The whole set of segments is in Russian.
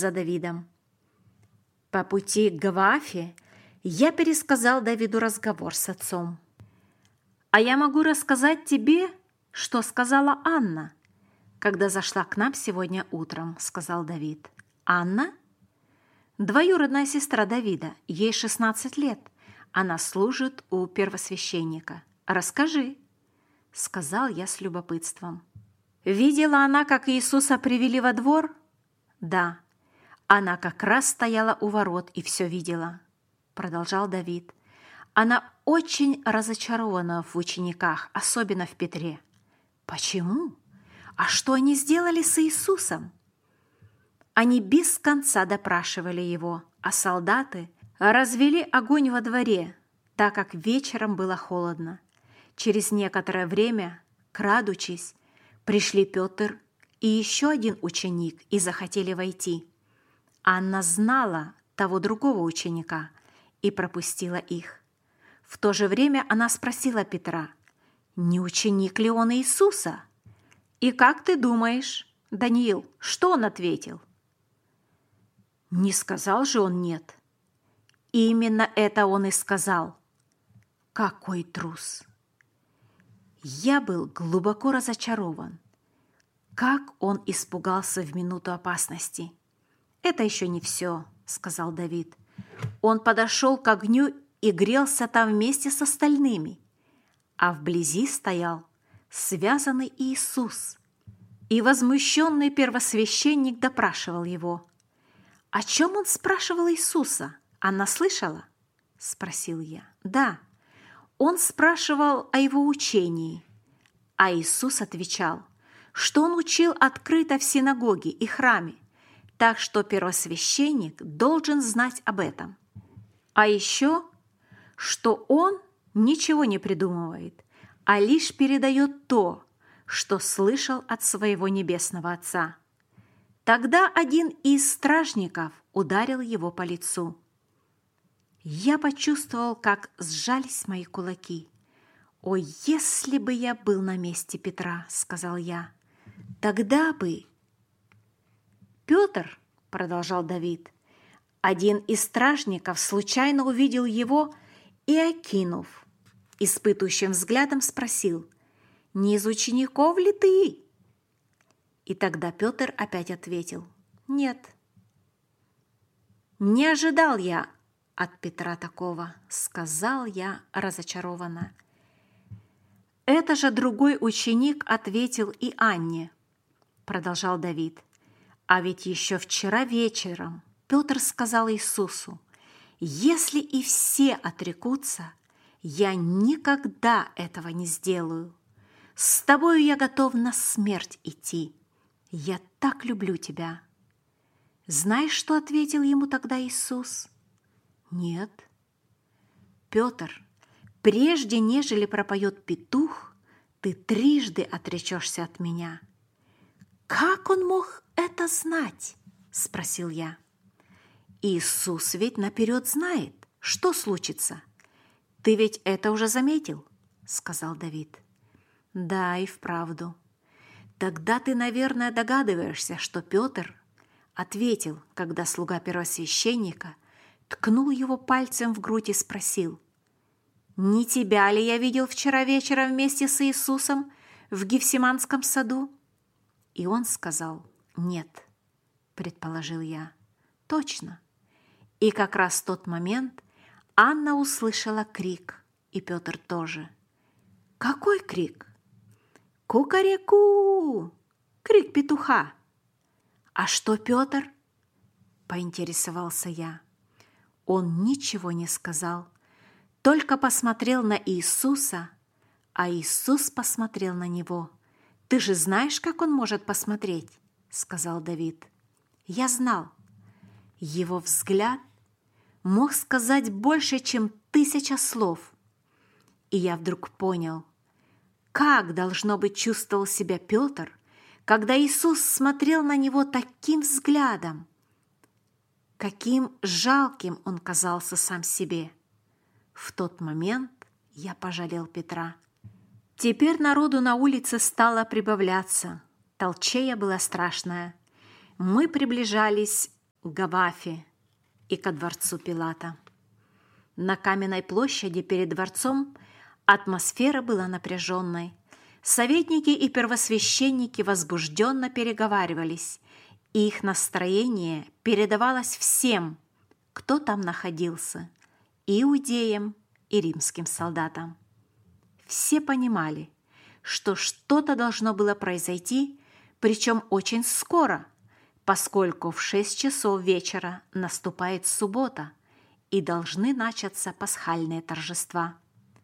за Давидом. По пути к Гаваафе я пересказал Давиду разговор с отцом. «А я могу рассказать тебе, что сказала Анна, когда зашла к нам сегодня утром», — сказал Давид. «Анна? Двоюродная сестра Давида, ей 16 лет. Она служит у первосвященника. Расскажи», — сказал я с любопытством. «Видела она, как Иисуса привели во двор?» «Да, она как раз стояла у ворот и все видела», — продолжал Давид. «Она очень разочарована в учениках, особенно в Петре». «Почему? А что они сделали с Иисусом?» Они без конца допрашивали его, а солдаты развели огонь во дворе, так как вечером было холодно. Через некоторое время, крадучись, пришли Петр и еще один ученик и захотели войти. Анна знала того другого ученика и пропустила их. В то же время она спросила Петра, не ученик ли он Иисуса? «И как ты думаешь, Даниил, что он ответил?» «Не сказал же он нет». «Именно это он и сказал». «Какой трус!» Я был глубоко разочарован. Как он испугался в минуту опасности. «Это еще не все», — сказал Давид. «Он подошел к огню и грелся там вместе с остальными, а вблизи стоял связанный Иисус, и возмущенный первосвященник допрашивал его». «О чем он спрашивал Иисуса? Анна слышала?» – спросил я. «Да, он спрашивал о его учении, а Иисус отвечал, что он учил открыто в синагоге и храме, так что первосвященник должен знать об этом. А еще, что он ничего не придумывает, а лишь передает то, что слышал от своего небесного Отца». Тогда один из стражников ударил его по лицу. Я почувствовал, как сжались мои кулаки. «О, если бы я был на месте Петра!» — сказал я. «Тогда бы...» «Петр», — продолжал Давид, — «один из стражников случайно увидел его и, окинув испытующим взглядом, спросил, не из учеников ли ты?» И тогда Петр опять ответил, «Нет». «Не ожидал я от Петра такого», — сказал я разочарованно. «Это же другой ученик ответил и Анне», — продолжал Давид. «А ведь еще вчера вечером Петр сказал Иисусу, если и все отрекутся, я никогда этого не сделаю. С тобою я готов на смерть идти. Я так люблю тебя». Знаешь, что ответил ему тогда Иисус? «Нет». «Петр, прежде нежели пропоет петух, ты трижды отречешься от меня». «Как он мог это знать?» – спросил я. «Иисус ведь наперед знает, что случится. Ты ведь это уже заметил?» – сказал Давид. «Да, и вправду. Тогда ты, наверное, догадываешься, что Петр ответил, когда слуга первосвященника ткнул его пальцем в грудь и спросил, «Не тебя ли я видел вчера вечером вместе с Иисусом в Гефсиманском саду?» И он сказал, «Нет», предположил я. «Точно». И как раз в тот момент Анна услышала крик, и Петр тоже. «Какой крик?» «Кукареку!» Крик петуха. «А что, Петр?» Поинтересовался я. Он ничего не сказал, только посмотрел на Иисуса, а Иисус посмотрел на него. «Ты же знаешь, как он может посмотреть?» сказал Давид. Я знал. Его взгляд мог сказать больше, чем 1000 слов. И я вдруг понял, как, должно быть, чувствовал себя Петр, когда Иисус смотрел на него таким взглядом, каким жалким он казался сам себе. В тот момент я пожалел Петра. Теперь народу на улице стало прибавляться. Толчея была страшная. Мы приближались к Гавафе и ко дворцу Пилата. На каменной площади перед дворцом атмосфера была напряженной. Советники и первосвященники возбужденно переговаривались, и их настроение передавалось всем, кто там находился, иудеям и римским солдатам. Все понимали, что что-то должно было произойти, причем очень скоро, поскольку в 6 часов вечера наступает суббота и должны начаться пасхальные торжества.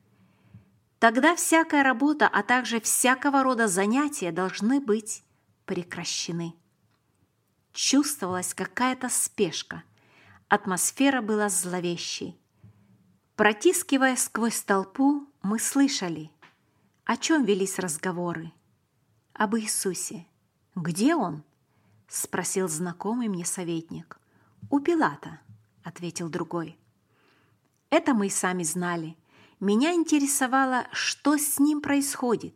Тогда всякая работа, а также всякого рода занятия должны быть прекращены. Чувствовалась какая-то спешка, атмосфера была зловещей. Протискиваясь сквозь толпу, мы слышали, о чем велись разговоры. Об Иисусе. «Где Он?» – спросил знакомый мне советник. «У Пилата», – ответил другой. Это мы и сами знали. Меня интересовало, что с ним происходит.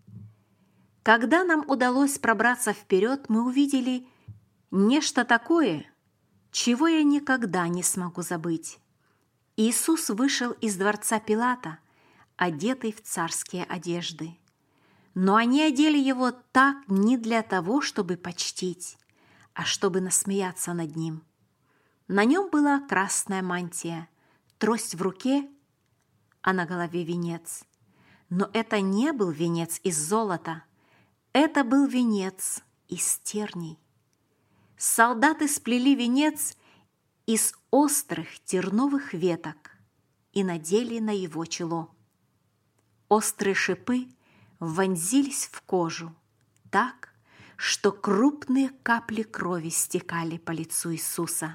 Когда нам удалось пробраться вперед, мы увидели нечто такое, чего я никогда не смогу забыть. Иисус вышел из дворца Пилата, одетый в царские одежды. Но они одели его так не для того, чтобы почтить, а чтобы насмеяться над ним. На нем была красная мантия, трость в руке, а на голове венец. Но это не был венец из золота, это был венец из терний. Солдаты сплели венец из острых терновых веток и надели на его чело. Острые шипы вонзились в кожу так, что крупные капли крови стекали по лицу Иисуса.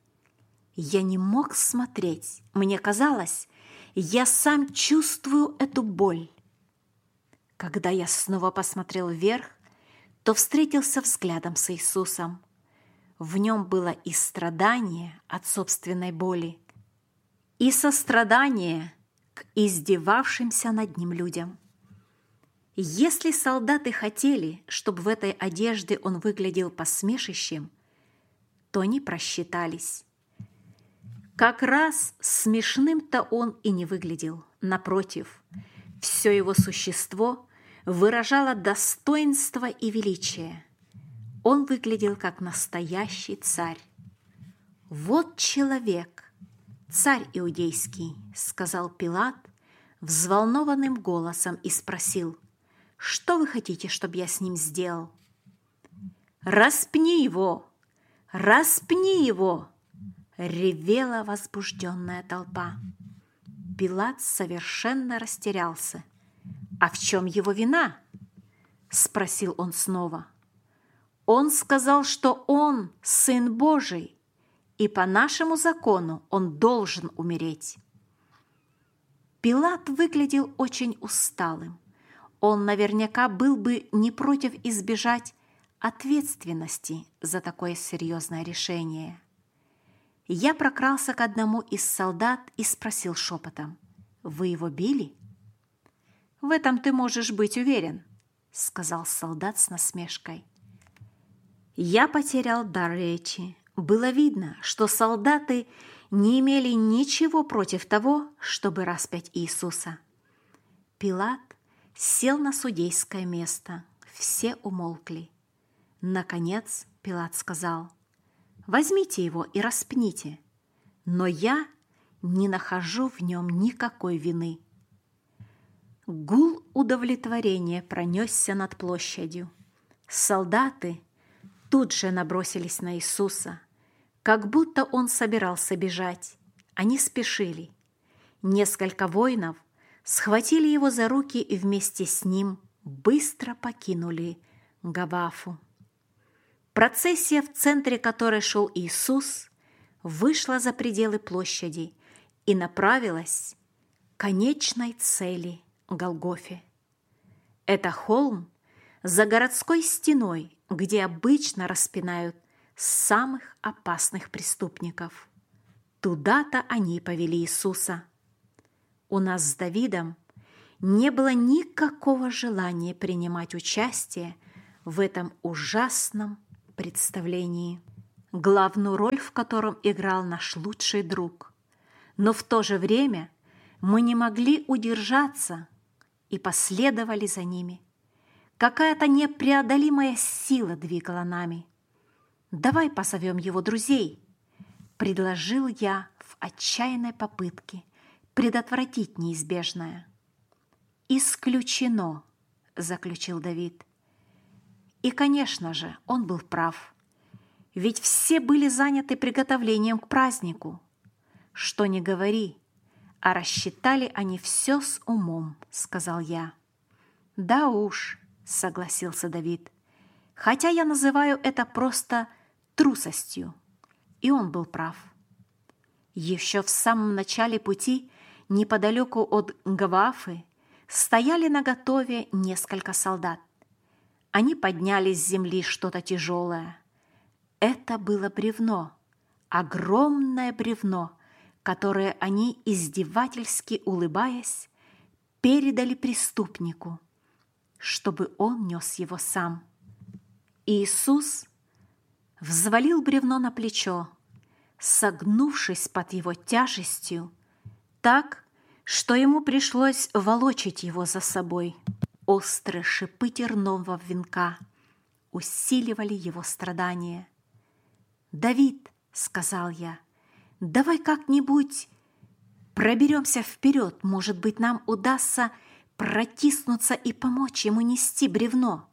Я не мог смотреть, мне казалось, я сам чувствую эту боль. Когда я снова посмотрел вверх, то встретился взглядом с Иисусом. В нем было и страдание от собственной боли, и сострадание к издевавшимся над ним людям. Если солдаты хотели, чтобы в этой одежде он выглядел посмешищем, то они просчитались. Как раз смешным-то он и не выглядел. Напротив, все его существо выражало достоинство и величие. Он выглядел как настоящий царь. «Вот человек, царь иудейский», — сказал Пилат взволнованным голосом и спросил: «Что вы хотите, чтобы я с ним сделал?» «Распни его! Распни его!» — ревела возбужденная толпа. Пилат совершенно растерялся. «А в чем его вина?» — спросил он снова. «Он сказал, что он Сын Божий, и по нашему закону он должен умереть». Пилат выглядел очень усталым. Он наверняка был бы не против избежать ответственности за такое серьезное решение. Я прокрался к одному из солдат и спросил шепотом: «Вы его били?» «В этом ты можешь быть уверен», — сказал солдат с насмешкой. Я потерял дар речи. Было видно, что солдаты не имели ничего против того, чтобы распять Иисуса. Пилат сел на судейское место. Все умолкли. Наконец Пилат сказал: «Возьмите его и распните, но я не нахожу в нем никакой вины». Гул удовлетворения пронесся над площадью. Солдаты тут же набросились на Иисуса, как будто он собирался бежать. Они спешили. Несколько воинов схватили его за руки и вместе с ним быстро покинули Гавафу. Процессия, в центре которой шел Иисус, вышла за пределы площади и направилась к конечной цели Голгофе. Это холм за городской стеной, где обычно распинают самых опасных преступников. Туда-то они и повели Иисуса. У нас с Давидом не было никакого желания принимать участие в этом ужасном представлении. главную роль в котором играл наш лучший друг. Но в то же время мы не могли удержаться и последовали за ними. Какая-то непреодолимая сила двигала нами. «Давай позовем его друзей», – предложил я в отчаянной попытке предотвратить неизбежное. «Исключено», – заключил Давид. И, конечно же, он был прав. Ведь все были заняты приготовлением к празднику. Что ни говори, а рассчитали они все с умом, сказал я. Да уж, согласился Давид, хотя я называю это просто трусостью. И он был прав. Еще в самом начале пути, неподалеку от Гавафы, стояли наготове несколько солдат. Они подняли с земли что-то тяжелое. Это было бревно, огромное бревно, которое они, издевательски улыбаясь, передали преступнику, чтобы он нес его сам. Иисус взвалил бревно на плечо, согнувшись под его тяжестью, так, что ему пришлось волочить его за собой. Острые шипы тернового венка усиливали его страдания. «Давид», — сказал я, — «давай как-нибудь проберемся вперед. Может быть, нам удастся протиснуться и помочь ему нести бревно».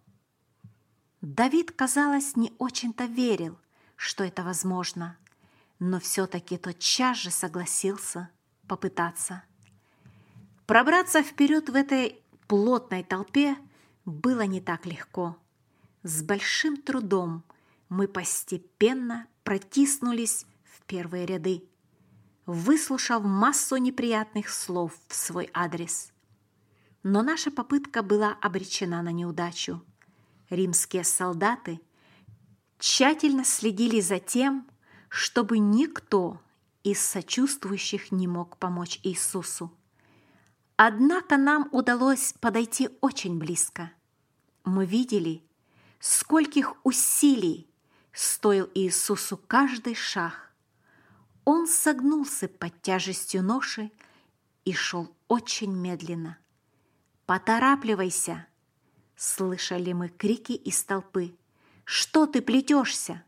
Давид, казалось, не очень-то верил, что это возможно, но все-таки тотчас же согласился попытаться. Пробраться вперед в этой плотной толпе было не так легко. С большим трудом мы постепенно протиснулись в первые ряды, выслушав массу неприятных слов в свой адрес. Но наша попытка была обречена на неудачу. Римские солдаты тщательно следили за тем, чтобы никто из сочувствующих не мог помочь Иисусу. Однако нам удалось подойти очень близко. Мы видели, скольких усилий стоил Иисусу каждый шаг. Он согнулся под тяжестью ноши и шел очень медленно. «Поторапливайся!» — слышали мы крики из толпы. «Что ты плетешься?»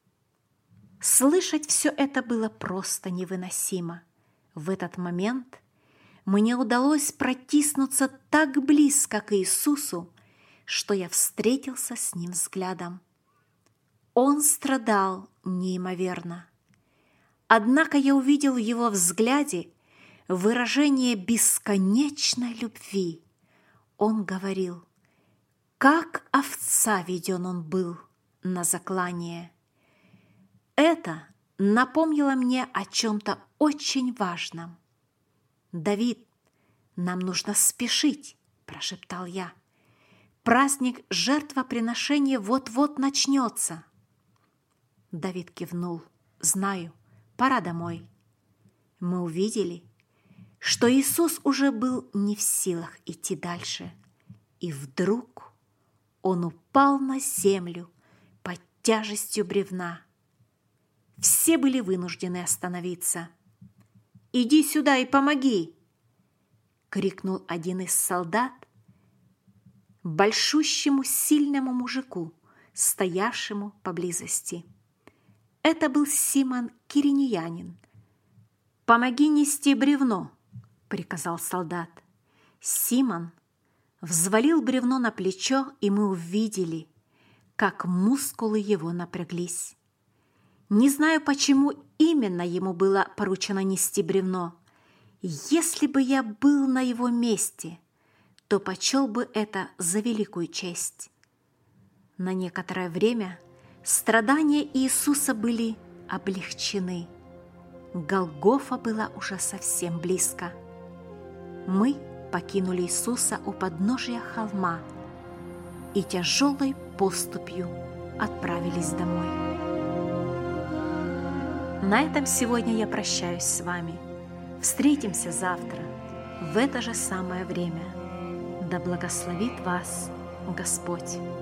Слышать все это было просто невыносимо. В этот момент мне удалось протиснуться так близко к Иисусу, что я встретился с ним взглядом. Он страдал неимоверно. Однако я увидел в его взгляде выражение бесконечной любви. Он говорил, как овца веден он был на заклание. Это напомнило мне о чем-то очень важном. «Давид, нам нужно спешить», – прошептал я. «Праздник жертвоприношения вот-вот начнется». Давид кивнул. «Знаю, пора домой». Мы увидели, что Иисус уже был не в силах идти дальше. И вдруг он упал на землю под тяжестью бревна. Все были вынуждены остановиться. «Иди сюда и помоги!» — крикнул один из солдат большущему сильному мужику, стоявшему поблизости. Это был Симон Киринеянин. «Помоги нести бревно!» — приказал солдат. Симон взвалил бревно на плечо, и мы увидели, как мускулы его напряглись. Не знаю, почему именно ему было поручено нести бревно. Если бы я был на его месте, то почел бы это за великую честь. На некоторое время страдания Иисуса были облегчены. Голгофа была уже совсем близко. Мы покинули Иисуса у подножия холма и тяжелой поступью отправились домой. На этом сегодня я прощаюсь с вами. Встретимся завтра в это же самое время. Да благословит вас Господь!